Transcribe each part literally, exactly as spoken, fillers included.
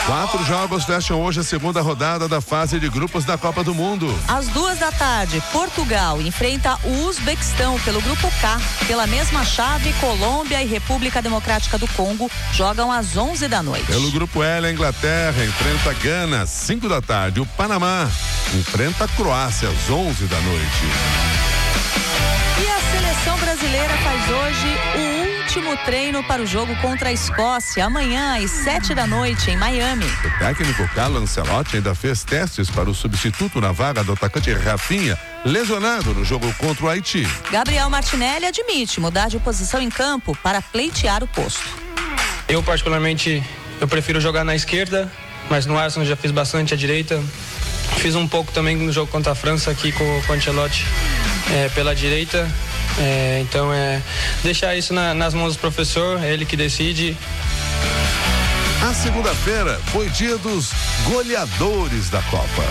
Quatro jogos fecham hoje a segunda rodada da fase de grupos da Copa do Mundo. Às duas da tarde, Portugal enfrenta o Uzbequistão pelo grupo K. Pela mesma chave, Colômbia e República Democrática do Congo jogam às onze da noite. Pelo grupo L, a Inglaterra enfrenta Gana às cinco da tarde. O Panamá enfrenta a Croácia às onze da noite. E a seleção brasileira faz hoje o último treino para o jogo contra a Escócia, amanhã às sete da noite em Miami. O técnico Carlo Ancelotti ainda fez testes para o substituto na vaga do atacante Rafinha, lesionado no jogo contra o Haiti. Gabriel Martinelli admite mudar de posição em campo para pleitear o posto. Eu particularmente, eu prefiro jogar na esquerda, mas no Arsenal já fiz bastante à direita. Fiz um pouco também no jogo contra a França aqui com, com o Ancelotti é, pela direita. É, então é deixar isso na, nas mãos do professor, é ele que decide. A segunda-feira foi dia dos goleadores da Copa.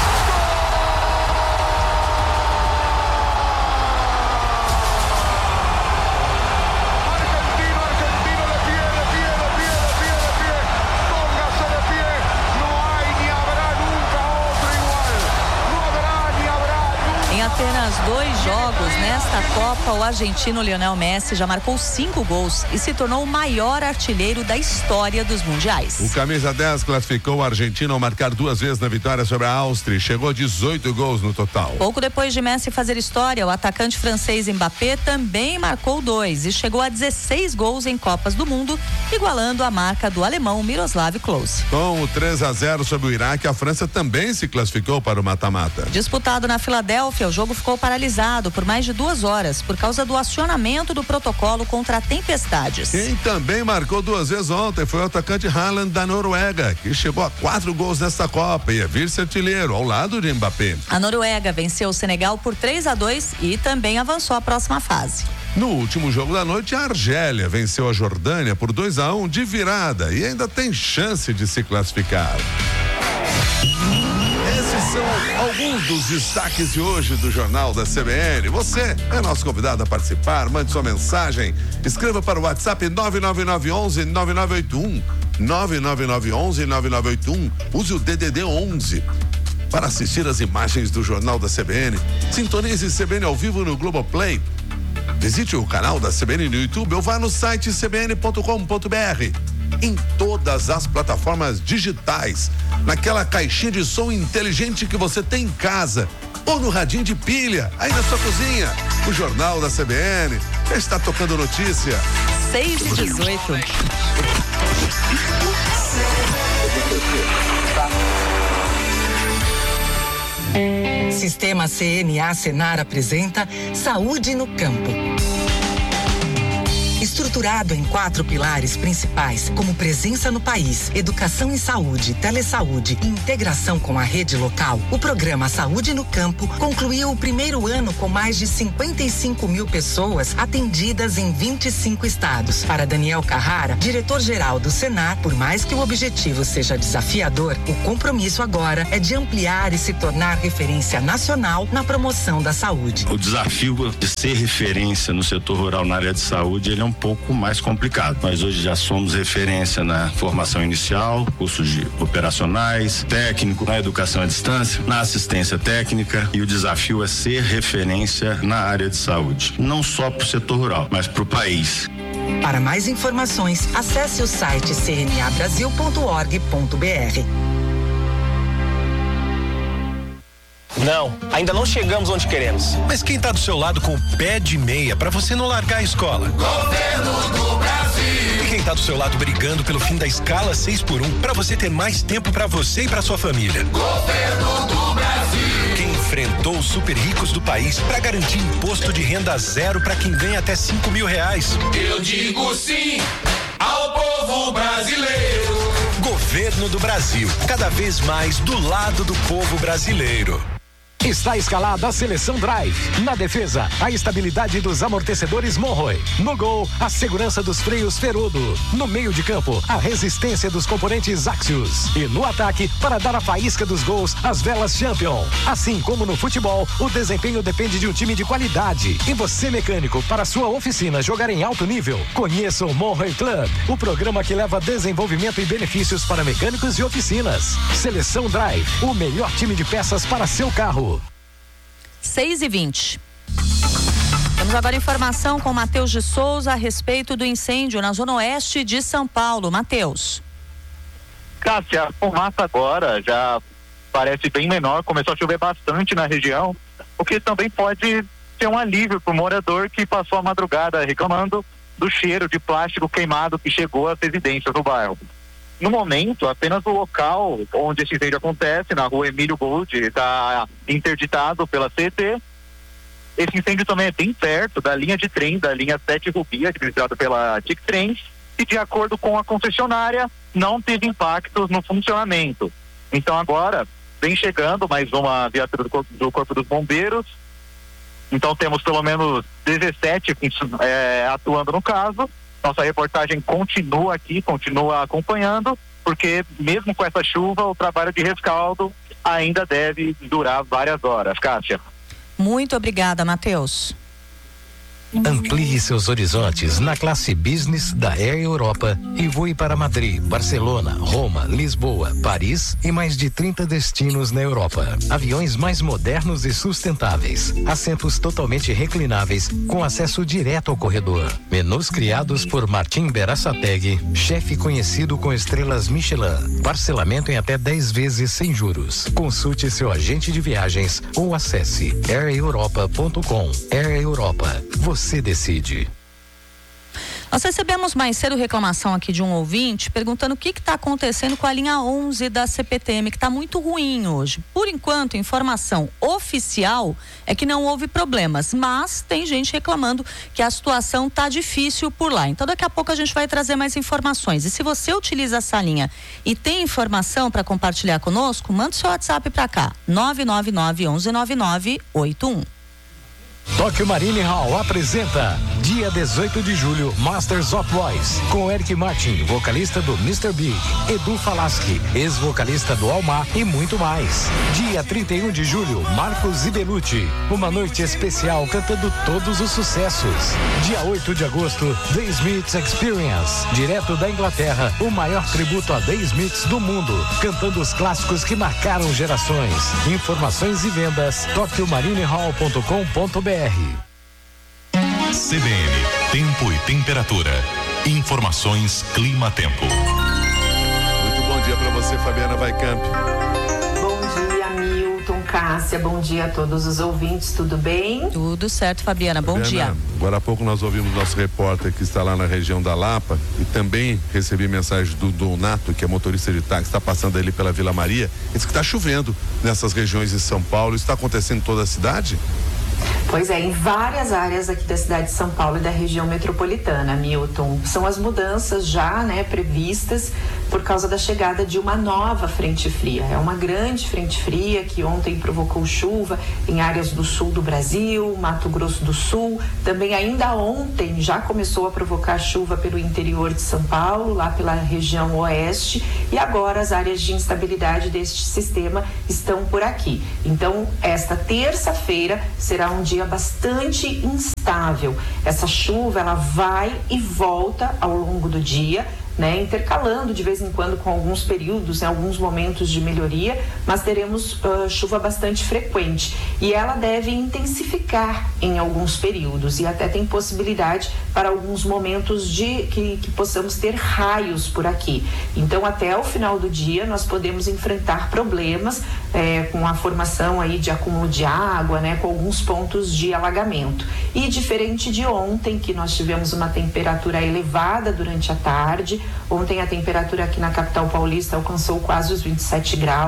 Apenas dois jogos nesta Copa, o argentino Lionel Messi já marcou cinco gols e se tornou o maior artilheiro da história dos mundiais. O camisa dez classificou o argentino ao marcar duas vezes na vitória sobre a Áustria e chegou a dezoito gols no total. Pouco depois de Messi fazer história, o atacante francês Mbappé também marcou dois e chegou a dezesseis gols em Copas do Mundo, igualando a marca do alemão Miroslav Klose. Com o três a zero sobre o Iraque, a França também se classificou para o mata-mata. Disputado na Filadélfia, o jogo ficou paralisado por mais de duas horas por causa do acionamento do protocolo contra tempestades. Quem também marcou duas vezes ontem foi o atacante Haaland da Noruega, que chegou a quatro gols nesta Copa e é vice-artilheiro ao lado de Mbappé. A Noruega venceu o Senegal por três a dois e também avançou à próxima fase. No último jogo da noite, a Argélia venceu a Jordânia por dois a um de virada e ainda tem chance de se classificar. Esses são alguns dos destaques de hoje do Jornal da C B N. Você é nosso convidado a participar. Mande sua mensagem. Escreva para o WhatsApp nove nove nove um um nove nove oito um. nove nove nove um um nove nove oito um. Use o D D D onze. Para assistir as imagens do Jornal da C B N, sintonize C B N ao vivo no Globoplay. Visite o canal da C B N no YouTube ou vá no site c b n ponto com ponto b r. Em todas as plataformas digitais, naquela caixinha de som inteligente que você tem em casa ou no radinho de pilha, aí na sua cozinha. O Jornal da C B N já está tocando notícia. seis e dezoito. Sistema C N A Senar apresenta Saúde no Campo. Estruturado em quatro pilares principais, como presença no país, educação em saúde, telesaúde e integração com a rede local, o programa Saúde no Campo concluiu o primeiro ano com mais de cinquenta e cinco mil pessoas atendidas em vinte e cinco estados. Para Daniel Carrara, diretor-geral do Senar, por mais que o objetivo seja desafiador, o compromisso agora é de ampliar e se tornar referência nacional na promoção da saúde. O desafio de ser referência no setor rural na área de saúde, ele é um pouco mais complicado. Nós hoje já somos referência na formação inicial, cursos de operacionais, técnico, na educação à distância, na assistência técnica, e o desafio é ser referência na área de saúde, não só para o setor rural, mas para o país. Para mais informações, acesse o site c n a brasil ponto org ponto b r. Não, ainda não chegamos onde queremos. Mas quem tá do seu lado com o pé de meia pra você não largar a escola? Governo do Brasil. E quem tá do seu lado brigando pelo fim da escala seis por um pra você ter mais tempo pra você e pra sua família? Governo do Brasil. Quem enfrentou os super ricos do país pra garantir imposto de renda zero pra quem ganha até cinco mil reais? Eu digo sim ao povo brasileiro. Governo do Brasil, cada vez mais do lado do povo brasileiro. Está escalada a seleção Drive. Na defesa, a estabilidade dos amortecedores Monroe. No gol, a segurança dos freios Ferodo. No meio de campo, a resistência dos componentes Axios. E no ataque, para dar a faísca dos gols, as velas Champion. Assim como no futebol, o desempenho depende de um time de qualidade. E você, mecânico, para sua oficina jogar em alto nível, conheça o Monroe Club, o programa que leva desenvolvimento e benefícios para mecânicos e oficinas. Seleção Drive, o melhor time de peças para seu carro. seis e vinte. Temos agora informação com Matheus de Souza a respeito do incêndio na zona oeste de São Paulo. Matheus. Cássia, a fumaça agora já parece bem menor, começou a chover bastante na região, o que também pode ser um alívio para o morador que passou a madrugada reclamando do cheiro de plástico queimado que chegou às residências do bairro. No momento, apenas o local onde esse incêndio acontece, na rua Emílio Gold, está interditado pela C E T. Esse incêndio também é bem perto da linha de trem, da linha sete Rubi, administrada pela Tic Trem, e de acordo com a concessionária, não teve impactos no funcionamento. Então agora, vem chegando mais uma viatura do Corpo, do Corpo dos Bombeiros. Então temos pelo menos dezessete é, atuando no caso. Nossa reportagem continua aqui, continua acompanhando, porque mesmo com essa chuva, o trabalho de rescaldo ainda deve durar várias horas. Cássia. Muito obrigada, Matheus. Amplie seus horizontes na classe Business da Air Europa e voe para Madrid, Barcelona, Roma, Lisboa, Paris e mais de trinta destinos na Europa. Aviões mais modernos e sustentáveis, assentos totalmente reclináveis com acesso direto ao corredor. Menus criados por Martim Berasategui, chefe conhecido com estrelas Michelin. Parcelamento em até dez vezes sem juros. Consulte seu agente de viagens ou acesse air europa ponto com. Air Europa. Você Você decide. Nós recebemos mais cedo reclamação aqui de um ouvinte perguntando o que está acontecendo com a linha onze da C P T M, que está muito ruim hoje. Por enquanto, informação oficial é que não houve problemas, mas tem gente reclamando que a situação está difícil por lá. Então, daqui a pouco a gente vai trazer mais informações. E se você utiliza essa linha e tem informação para compartilhar conosco, manda o seu WhatsApp para cá, nove nove nove, onze nove nove oito um. Tóquio Marine Hall apresenta dia dezoito de julho Masters of Voice com Eric Martin, vocalista do mister Big, Edu Falaschi, ex-vocalista do Almar e muito mais. Dia trinta e um de julho, Marcos Ibelucci, uma noite especial cantando todos os sucessos. Dia oito de agosto, The Smiths Experience, direto da Inglaterra, o maior tributo a The Smiths do mundo, cantando os clássicos que marcaram gerações. Informações e vendas tóquio marine hall ponto com ponto b r. C B N, tempo e temperatura. Informações Clima-Tempo. Muito bom dia para você, Fabiana Vaicamp. Bom dia, Milton, Cássia, bom dia a todos os ouvintes, tudo bem? Tudo certo, Fabiana, bom Fabiana, dia. Agora há pouco nós ouvimos nosso repórter que está lá na região da Lapa e também recebi mensagem do Donato, que é motorista de táxi, está passando ali pela Vila Maria, diz que está chovendo nessas regiões de São Paulo. Isso está acontecendo em toda a cidade? Pois é, em várias áreas aqui da cidade de São Paulo e da região metropolitana, Milton. São as mudanças já, né, previstas por causa da chegada de uma nova frente fria. É uma grande frente fria que ontem provocou chuva em áreas do sul do Brasil, Mato Grosso do Sul. Também ainda ontem já começou a provocar chuva pelo interior de São Paulo, lá pela região oeste. E agora as áreas de instabilidade deste sistema estão por aqui. Então, esta terça-feira será um dia bastante instável. Essa chuva, ela vai e volta ao longo do dia, né, intercalando de vez em quando com alguns períodos, em alguns momentos de melhoria, mas teremos uh, chuva bastante frequente e ela deve intensificar em alguns períodos e até tem possibilidade para alguns momentos de que, que possamos ter raios por aqui. Então, até o final do dia nós podemos enfrentar problemas é, com a formação aí de acúmulo de água, né, com alguns pontos de alagamento. E diferente de ontem, que nós tivemos uma temperatura elevada durante a tarde. Ontem a temperatura aqui na capital paulista alcançou quase os vinte e sete graus.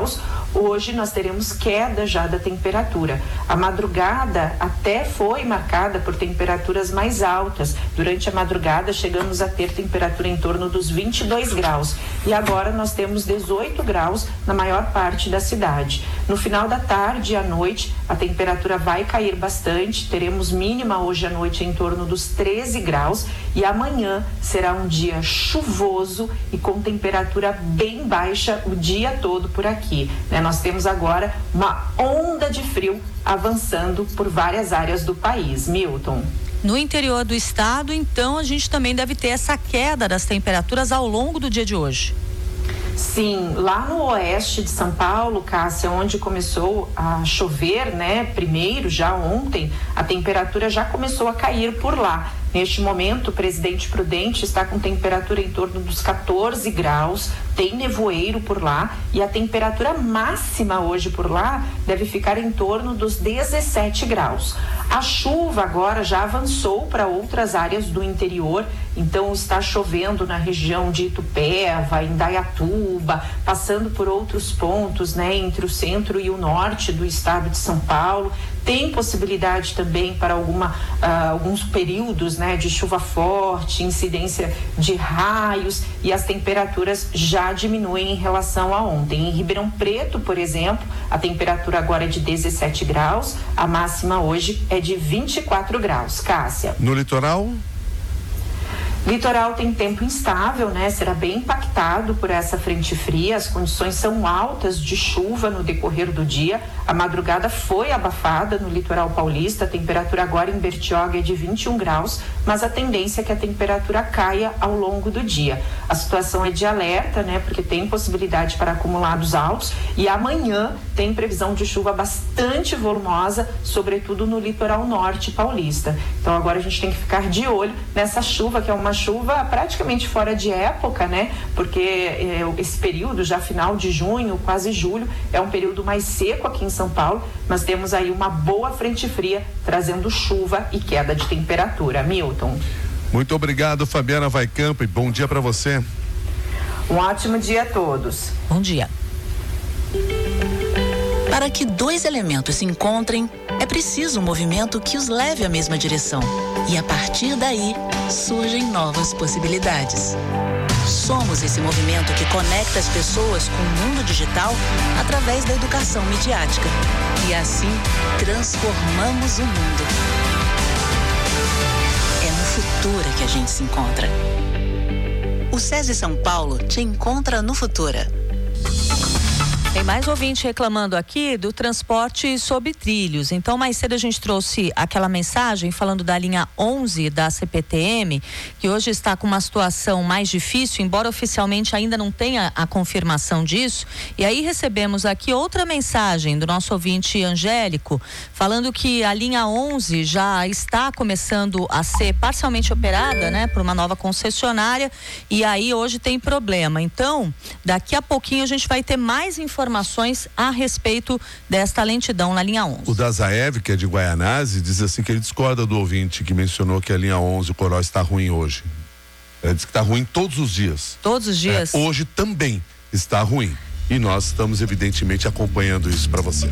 Hoje nós teremos queda já da temperatura. A madrugada até foi marcada por temperaturas mais altas. Durante a madrugada chegamos a ter temperatura em torno dos vinte e dois graus. E agora nós temos dezoito graus na maior parte da cidade. No final da tarde e à noite, a temperatura vai cair bastante. Teremos mínima hoje à noite em torno dos treze graus. E amanhã será um dia chuvoso e com temperatura bem baixa o dia todo por aqui, né? Nós temos agora uma onda de frio avançando por várias áreas do país. Milton. No interior do estado, então, a gente também deve ter essa queda das temperaturas ao longo do dia de hoje. Sim, lá no oeste de São Paulo, Cássia, onde começou a chover, né, primeiro, já ontem, a temperatura já começou a cair por lá. Neste momento, o Presidente Prudente está com temperatura em torno dos quatorze graus, tem nevoeiro por lá e a temperatura máxima hoje por lá deve ficar em torno dos dezessete graus. A chuva agora já avançou para outras áreas do interior, então está chovendo na região de Itupeva, Indaiatuba, passando por outros pontos, né, entre o centro e o norte do estado de São Paulo. Tem possibilidade também para alguma, uh, alguns períodos, né, de chuva forte, incidência de raios, e as temperaturas já diminuem em relação a ontem. Em Ribeirão Preto, por exemplo, a temperatura agora é de dezessete graus, a máxima hoje é de vinte e quatro graus. Cássia. No litoral? Litoral tem tempo instável, né? Será bem impactado por essa frente fria. As condições são altas de chuva no decorrer do dia. A madrugada foi abafada no litoral paulista. A temperatura agora em Bertioga é de vinte e um graus, mas a tendência é que a temperatura caia ao longo do dia. A situação é de alerta, né? Porque tem possibilidade para acumulados altos, e amanhã tem previsão de chuva bastante volumosa, sobretudo no litoral norte paulista. Então agora a gente tem que ficar de olho nessa chuva, que é uma chuva praticamente fora de época, né? Porque eh, esse período, já final de junho, quase julho, é um período mais seco aqui em São Paulo, mas temos aí uma boa frente fria trazendo chuva e queda de temperatura. Milton. Muito obrigado, Fabiana Vaicampo, e bom dia para você. Um ótimo dia a todos. Bom dia. Para que dois elementos se encontrem, é preciso um movimento que os leve à mesma direção. E a partir daí, surgem novas possibilidades. Somos esse movimento que conecta as pessoas com o mundo digital através da educação midiática. E assim, transformamos o mundo. É no Futura que a gente se encontra. O SESI São Paulo te encontra no Futura. Tem mais ouvinte reclamando aqui do transporte sob trilhos. Então, mais cedo a gente trouxe aquela mensagem falando da linha onze da C P T M, que hoje está com uma situação mais difícil, embora oficialmente ainda não tenha a confirmação disso. E aí recebemos aqui outra mensagem do nosso ouvinte Angélico, falando que a linha onze já está começando a ser parcialmente operada, né, por uma nova concessionária, e aí hoje tem problema. Então, daqui a pouquinho a gente vai ter mais informações informações a respeito desta lentidão na linha onze. O da Zaev, que é de Guaianazes, diz assim que ele discorda do ouvinte que mencionou que a linha onze, o Coral, está ruim hoje. Ele diz que está ruim todos os dias. Todos os dias? É, hoje também está ruim. E nós estamos, evidentemente, acompanhando isso para você.